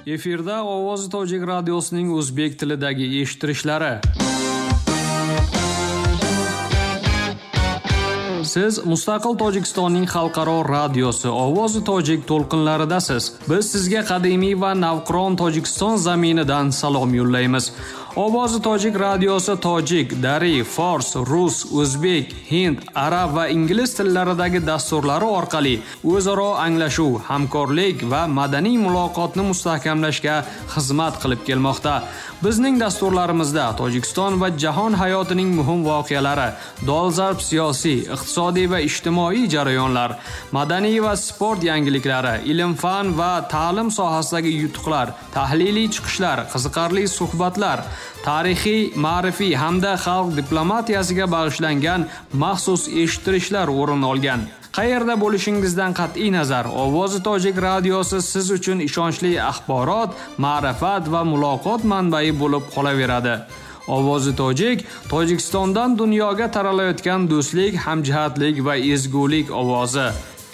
Efirda Ovozi Tojik radiosining o'zbek tilidagi eshittirishlari. Siz Mustaqil Tojikistonning xalqaro radiosi Ovozi Tojik to'lqinlaridasiz. Biz sizga qadimiy va navqiron Tojikiston zaminidan salom yo'llaymiz. Ovozi Tojik radiosi tojik, dari, fors, rus, o'zbek, hind, arab va ingliz tillaridagi dasturlari orqali o'zaro anglashuv, hamkorlik va madaniy muloqotni mustahkamlashga xizmat qilib kelmoqda. Bizning dasturlarimizda Tojikiston va jahon hayotining muhim voqealari, dolzarb siyosiy, iqtisodiy va ijtimoiy jarayonlar, madaniy va sport yangiliklari, ilm-fan va ta'lim sohasidagi yutuqlar, tahliliy chiqishlar, qiziqarli suhbatlar, tarixiy, ma'rifiy hamda xalq diplomatiyasiga bag'ishlangan maxsus eshittirishlar o'rin olgan. Qayerda bo'lishingizdan qat'iy nazar, Ovozi Tojik radiosi siz uchun ishonchli axborot, ma'rifat va muloqot manbai bo'lib qolaveradi. Ovozi Tojik Tojikistondan dunyoga taralayotgan do'stlik, hamjihatlik va ezgulik ovozi.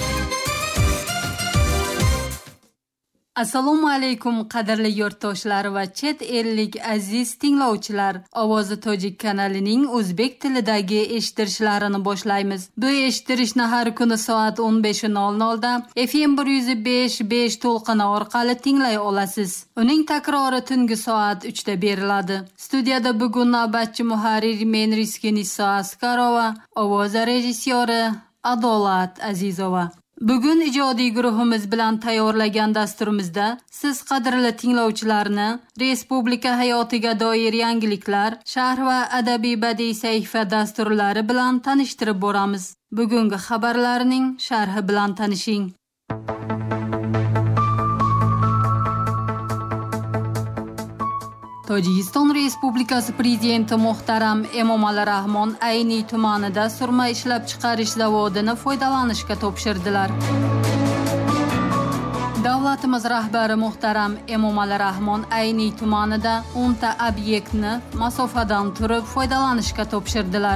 Assalomu alaykum qadrli yurtdoshlar va chet ellik aziz tinglovchilar. Ovozi Tojik kanalining o'zbek tilidagi eshittirishlarini boshlaymiz. Bu eshittirishni har kuni soat 15:00 da FM 105.5 to'lqini orqali tinglay olasiz. Uning takrori tungi soat 3 da beriladi. Studiyada bugun navbatchi muharrir men Nisa Askarova, ovoz rejissyori Adolat Azizova. Bugun ijodiy guruhimiz bilan tayyorlagan dasturimizda siz qadrli tinglovchilarni respublika hayotiga doir yangiliklar, sharh va adabiy badiiy sahifa dasturlari bilan tanishtirib boramiz. Bugungi xabarlarning sharhi bilan tanishing. Tojikiston Respublikasi Prezidenti muhtaram Emomali Rahmon Ayniy tumanida surma ishlab chiqarish zavodini foydalanishga topshirdilar. Davlatimiz rahbari muhtaram Emomali Rahmon Ayniy tumanida 10 ta obyektni masofadan turib foydalanishga topshirdilar.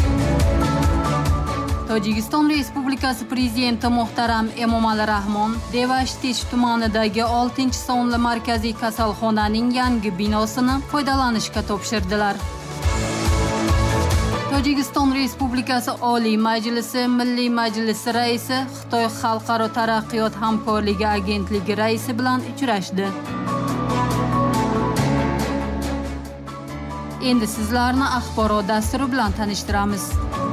Tojikiston Respublikasi Prezidenti muhtaram Emomali Rahmon Devashtich tumanidagi 6-sonli markaziy kasalxonaning yangi binosini foydalanishga topshirdilar. Tojikiston Respublikasi Oliy Majlisi Milliy Majlisi raisi Xitoy Xalqaro taraqqiyot hamkorligi agentligi raisi bilan uchrashdi. Endi sizlarni axborot dasturi bilan tanishtiramiz.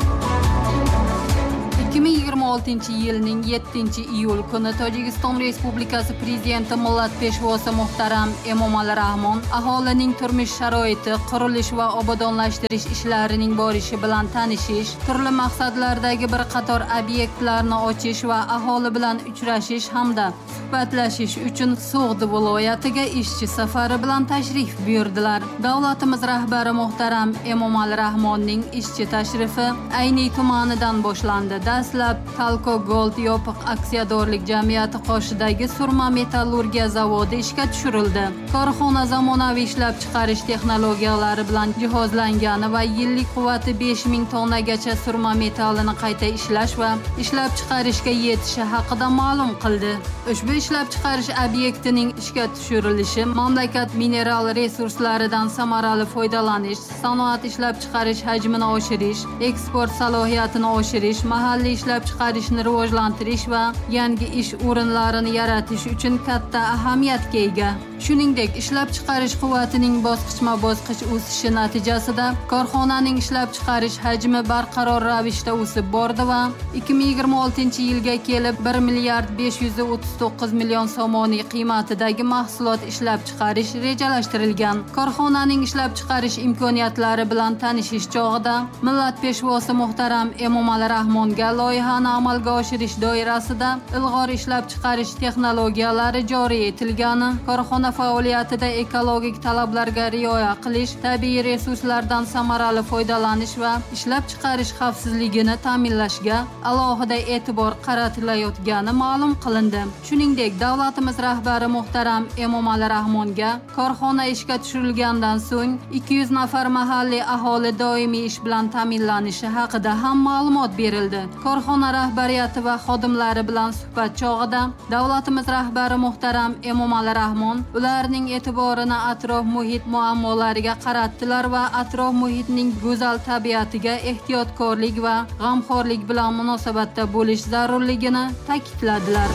2026-yilning 7-iyul kuni Tojikiston Respublikasi Prezidenti millat peshvosi muhtaram Emomali Rahmon aholining turmush sharoiti, qurilish va obodonlashtirish ishlarining borishi bilan tanishish, turli maqsadlardagi bir qator obyektlarni ochish va aholi bilan uchrashish hamda suhbatlashish uchun So'g'd viloyatiga ishchi safari bilan tashrif buyurdilar. Davlatimiz rahbari muhtaram Emomali Rahmonning ishchi tashrifi Ayniy tumanidan boshlandi. Dastlab Talco Gold yopiq aksiyadorlik jamiyati qoshidagi surma metallurgiya zavodi ishga tushirildi. Korxona zamonaviy ishlab chiqarish texnologiyalari bilan jihozlangani va yillik quvvati 5000 tonnagacha surma metallini qayta ishlash va ishlab chiqarishga yetishi haqida ma'lum qildi. Ushbu ishlab chiqarish obyektining ishga tushirilishi mamlakat mineral resurslaridan samarali foydalanish, sanoat ishlab chiqarish hajmini oshirish, eksport salohiyatini oshirish, mahalliy ishlab chiqarishni rivojlantirish va yangi ish o'rinlarini yaratish uchun katta ahamiyatga ega. Shuningdek, ishlab chiqarish quvvatining bosqichma-bosqich o'sishi natijasida korxonaning ishlab chiqarish hajmi barqaror ravishda o'sib bordi va 2026-yilga kelib 1 milliard 539 million so'moniy qiymatidagi mahsulot ishlab chiqarish rejalashtirilgan. Korxonaning ishlab chiqarish imkoniyatlari bilan tanishish chog'ida millat peshvosi muhtaram Emomali Rahmonga loyihani amalga oshirish doirasida ilg'or ishlab chiqarish texnologiyalari joriy etilgani, korxona faoliyatida ekologik talablarga rioya qilish, tabiiy resurslardan samarali foydalanish va ishlab chiqarish xavfsizligini ta'minlashga alohida e'tibor qaratilayotgani ma'lum qilindi. Shuningdek, davlatimiz rahbari muhtaram Emomali Rahmonga korxona ishga tushirilgandan so'ng 200 nafar mahalliy aholi doimiy ish bilan ta'minlanishi haqida ham ma'lumot berildi. Korxona rahbariyati va xodimlari bilan suhbat chog'ida davlatimiz rahbari muhtaram Emomali Rahmon ularning e'tiborini atrof muhit muammolariga qaratdilar va atrof muhitning go'zal tabiatiga ehtiyotkorlik va g'amxo'rlik bilan munosabatda bo'lish zarurligini ta'kidladilar.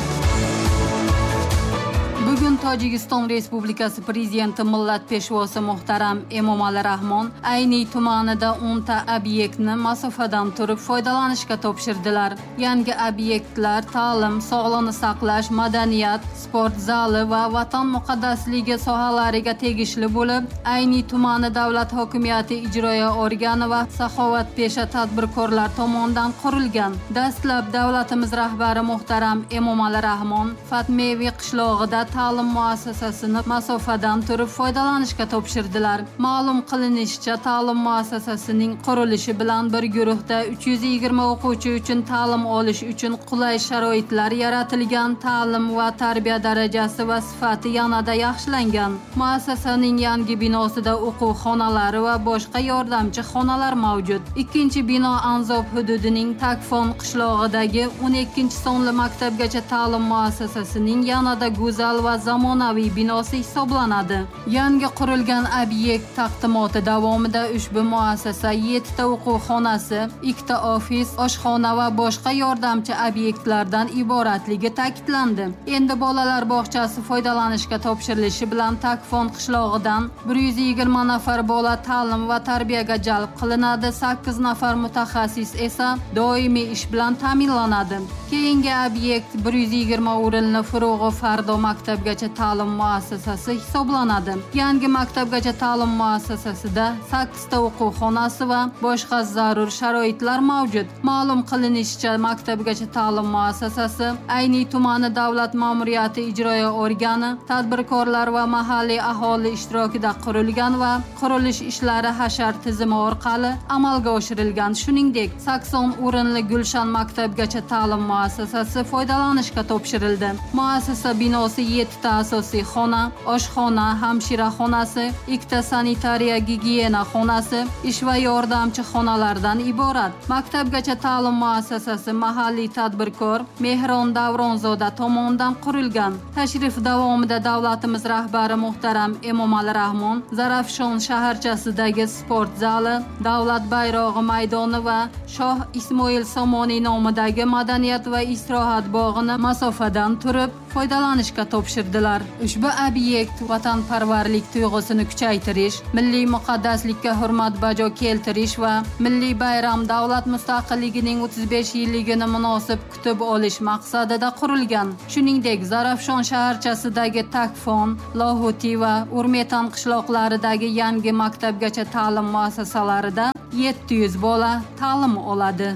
Bugun Tojikiston Respublikasi Prezidenti Millat Peshvosi muhtaram Emomali Rahmon Ayniy tumanida 10 ta obyektni masofadan turib foydalanishga topshirdilar. Yangi obyektlar ta'lim, sog'liqni saqlash, madaniyat, sport zali va vatan muqaddasligi sohalariga tegishli bo'lib, Ayniy tumani davlat hokimiyati ijroiya organi va saxovatpesha tadbirkorlar tomonidan qurilgan. Dastlab davlatimiz rahbari muhtaram Emomali Rahmon Fatmevi qishlog'ida ta'lim muassasasini masofadan turib foydalanishga topshirdilar. Ma'lum qilinishicha, ta'lim muassasasining qurilishi bilan bir guruhda 320 o'quvchi uchun ta'lim olish uchun qulay sharoitlar yaratilgan, ta'lim va tarbiya darajasi va sifati yanada yaxshilangan. Muassasaning yangi binosida o'quv xonalari va boshqa yordamchi xonalar mavjud. Ikkinchi bino Anzob hududining Takfon qishlog'idagi 12-sonli maktabgacha ta'lim muassasasining yanada go'zal va zamonaviy binosi hisoblanadi. Yangi qurilgan obyekt taqdimoti davomida ushbu muassasa 7 ta o'quv xonasi, 2 ta ofis, oshxona va boshqa yordamchi obyektlardan iboratligi ta'kidlandi. Endi bolalar bog'chasi foydalanishga topshirilishi bilan Takfon qishlog'idan 120 nafar bola ta'lim va tarbiyaga jalb qilinadi, 8 nafar mutaxassis esa doimiy ish bilan ta'minlanadi. Keyingi obyekt 120 o'rinli Furug'i Fardo maktabgacha ta'lim muassasasi hisoblanadi. Yangi maktabgacha ta'lim muassasasida 8 ta o'quv xonasi va boshqa zarur sharoitlar mavjud. Ma'lum qilinishicha, maktabgacha ta'lim muassasasi Ayniy tumani davlat ma'muriyati ijroiya organi, tadbirkorlar va mahalliy aholi ishtirokida qurilgan va qurilish ishlari hashar tizimi orqali amalga oshirilgan. Shuningdek, 80 o'rinli Gulshan maktabgacha ta'lim muassasasi foydalanishga topshirildi. Muassasa binosi 7 ta asosiy xona, oshxona, hamshira xonasi, 2 ta sanitariya gigiyena xonasi, ish va yordamchi xonalardan iborat. Maktabgacha ta'lim muassasasi mahalliy tadbirkor Mehron Davronzoda tomonidan qurilgan. Tashrif davomida davlatimiz rahbari muhtaram Emomali Rahmon Zarafshon shaharchasidagi sport zali, davlat bayrog'i maydoni va Shoh Ismoil Somoniy nomidagi madaniyat va istirohat bog'ini masofadan turib foydalanishga topshirdilar. Ushbu obyekt vatanparvarlik tuyg'usini kuchaytirish, milliy muqaddaslikka hurmat bajo keltirish va milliy bayram davlat mustaqilligining 35 yilligini munosib kutib olish maqsadida qurilgan. Shuningdek, Zarafshon shaharchasidagi Takfon, Lohuti va Urmetan qishloqlaridagi yangi maktabgacha ta'lim muassasalarida 700 bola ta'lim oladi.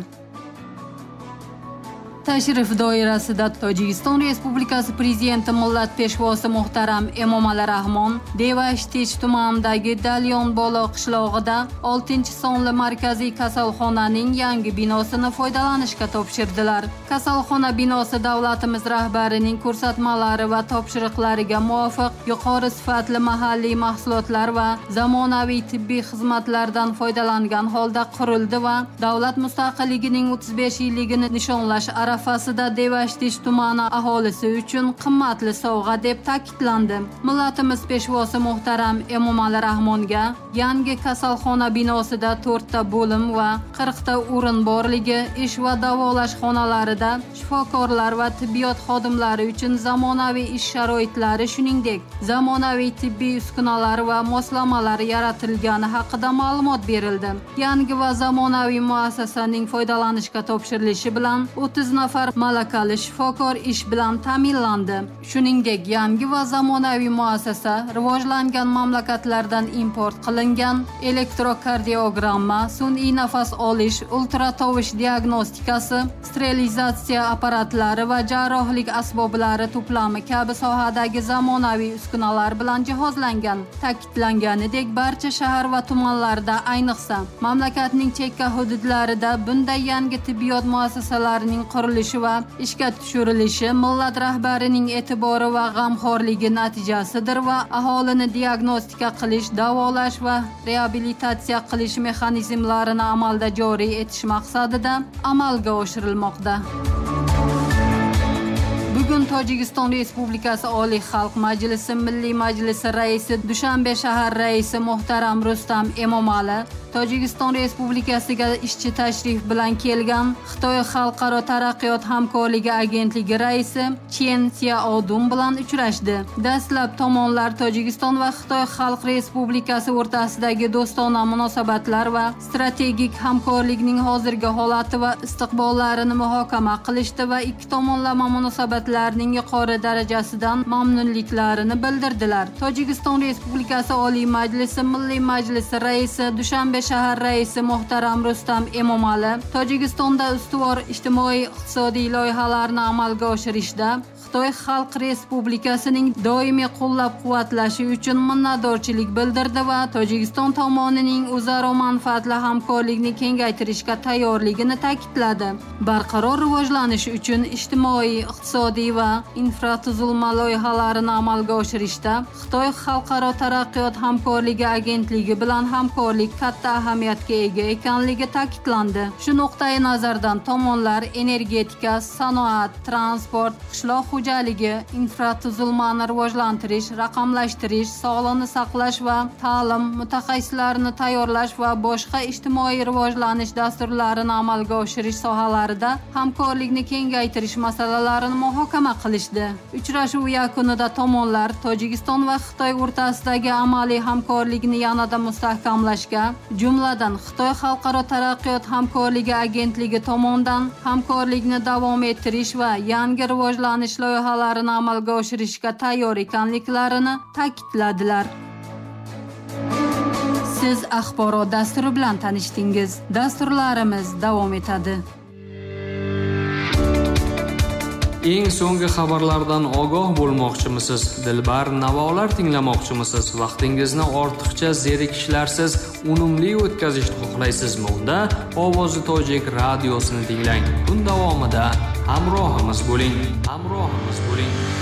Tashrif doirasida Tojikiston Respublikasi Prezidenti Millat Peshvosi muhtaram Emomali Rahmon Devashtich tumanidagi Dalyon Bolo qishlog'ida 6-sonli markaziy kasalxonaning yangi binosini foydalanishga topshirdilar. Kasalxona binosi davlatimiz rahbarining ko'rsatmalari va topshiriqlariga muvofiq yuqori sifatli mahalliy mahsulotlar va zamonaviy tibbiy xizmatlardan foydalangan holda qurildi va davlat mustaqilligining 35 yilligini nishonlash arafasida Devashtich tumani aholisi uchun qimmatli sovg'a deb ta'kidlandi. Millatimiz peshvosi muhtaram Emomali Rahmonga yangi kasalxona binosida 4 ta bo'lim va 40 ta o'rin borligi, ish va davolash xonalarida shifokorlar va tibbiyot xodimlari uchun zamonaviy ish sharoitlari, shuningdek zamonaviy tibbiy uskunalar va moslamalar yaratilgani haqida ma'lumot berildi. Yangi va zamonaviy muassasaning foydalanishga topshirilishi bilan 30 nafar malakali shifokor ish bilan ta'minlandi. Shuningdek, yangi va zamonaviy muassasa rivojlangan mamlakatlardan import qilingan elektrokardiogramma, sun'iy nafas olish, ultratovush diagnostikasi, sterilizatsiya apparatlari va jarrohlik asboblari to'plami kabi sohadagi zamonaviy uskunalar bilan jihozlangan. Ta'kidlanganidek, barcha shahar va tumanlarda, ayniqsa mamlakatning chekka hududlarida bunday yangi tibbiyot muassasalarining qurilishi va ishga tushirilishi millat rahbarining e'tibori va g'amxo'rligi natijasidir va aholini diagnostika qilish, davolash va reabilitatsiya qilish mexanizmlarini amalda joriy etish maqsadida amalga oshirilmoqda. Bugun bugun Tojikiston Respublikasi Oliy Xalq Majlisi Milliy Majlisi Raisi Dushanbe shahar raisi muhtaram Rustam Emomali Tojikiston Respublikasiga ishchi tashrif bilan kelgan Xitoy Xalqaro taraqqiyot hamkorligi agentligi raisi Chen Xiaodun bilan uchrashdi. Dastlab tomonlar Tojikiston va Xitoy Xalq Respublikasi o'rtasidagi do'stona munosabatlar va strategik hamkorlikning hozirgi holati va istiqbollarini muhokama qilishdi va ikki tomonlama munosabatlarning yuqori darajasidan mamnunliklarini bildirdilar. Tojikiston Respublikasi Oliy Majlisi Milliy Majlisi raisi Dushanbe shahar raisi muhtaram Rustam Emomali Tojikistonda ustuvor ijtimoiy-iqtisodiy loyihalarni amalga oshirishda Xitoy Xalq Respublikasining doimiy qo'llab-quvvatlashi uchun minnatdorchilik bildirdi va Tojikiston tomonining o'zaro manfaatli hamkorlikni kengaytirishga tayyorligini ta'kidladi. Barqaror rivojlanish uchun ijtimoiy, iqtisodiy va infratuzilma loyihalarini amalga oshirishda Xitoy Xalqaro taraqqiyot hamkorligi agentligi bilan hamkorlik katta ahamiyatga ega ekanligi ta'kidlandi. Shu nuqtai nazardan tomonlar energetika, sanoat, transport, qishloq xo'jaligi, infratuzilmani rivojlantirish, raqamlashtirish, sog'liqni saqlash va ta'lim, mutaxassislarini tayyorlash va boshqa ijtimoiy rivojlanish dasturlarini amalga oshirish sohalarida hamkorlikni kengaytirish masalalarini muhokama qilishdi. Uchrashuv yakunida tomonlar Tojikiston va Xitoy o'rtasidagi amaliy hamkorlikni yanada mustahkamlashga, jumladan Xitoy Xalqaro taraqqiyot hamkorligi agentligi tomonidan hamkorlikni davom ettirish va yangi rivojlanish loyihalarini amalga oshirishga tayyor ekanliklarini ta'kidladilar. Siz axborot dasturi bilan tanishdingiz. Dasturlarimiz davom etadi. Eng so'nggi xabarlardan ogoh bo'lmoqchimisiz? Dilbar navolar tinglamoqchimisiz? Vaqtingizni ortiqcha zerikishlarsiz unumli o'tkazishni xohlaysizmi? Unda Ovozi Tojik radiosini tinglang. Kun davomida hamrohimiz bo'ling.